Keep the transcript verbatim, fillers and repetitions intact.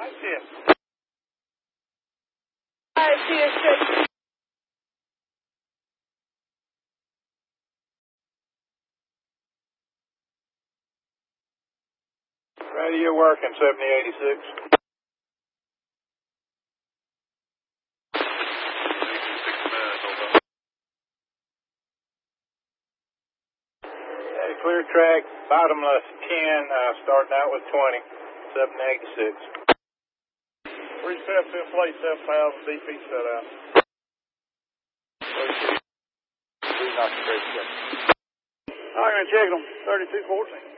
shift. Night shift. Radio working, seventy eighty-six. Yeah, clear track, bottom left ten, uh, starting out with twenty, seven eighty-six. Three steps in place, seven thousand, D P set out. Three knots straight. I'm going to check them, thirty-two fourteen.